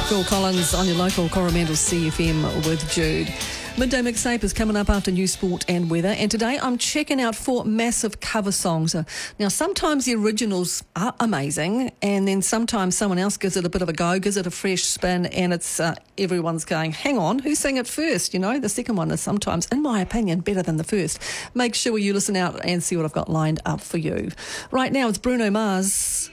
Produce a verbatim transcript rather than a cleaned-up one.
Phil Collins on your local Coromandel C F M with Jude. Midday Mixtape is coming up after news, sport and weather, and today I'm checking out four massive cover songs. Now, sometimes the originals are amazing, and then sometimes someone else gives it a bit of a go, gives it a fresh spin, and it's uh, everyone's going, hang on, who sang it first? You know, the second one is sometimes, in my opinion, better than the first. Make sure you listen out and see what I've got lined up for you. Right now, it's Bruno Mars.